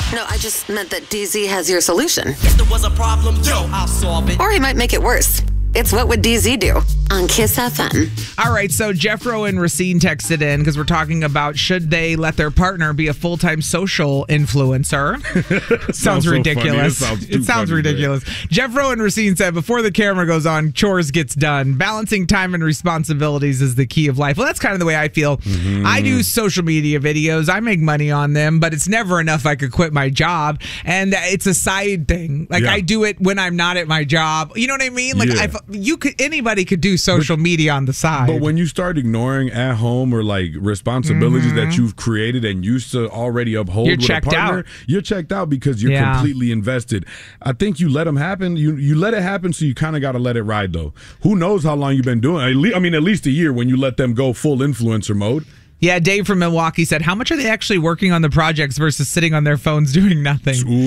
No, I just meant that DZ has your solution. If there was a problem, I'll solve it. Or he might make it worse. It's What Would DZ Do on Kiss FM. All right, so Jeffro and Racine texted in because we're talking about should they let their partner be a full-time social influencer. Sounds ridiculous. It sounds ridiculous. Jeffro and Racine said before the camera goes on, chores gets done. Balancing time and responsibilities is the key of life. Well, that's kind of the way I feel. Mm-hmm. I do social media videos. I make money on them, but it's never enough I could quit my job. And it's a side thing. Like I do it when I'm not at my job. You know what I mean? Like anybody could do social media on the side. But when you start ignoring at home or like responsibilities that you've created and used to already uphold with a partner, you're checked out because you're completely invested. I think you let them happen. You let it happen, so you kind of got to let it ride, though. Who knows how long you've been doing it? I mean, at least a year when you let them go full influencer mode. Yeah, Dave from Milwaukee said, how much are they actually working on the projects versus sitting on their phones doing nothing?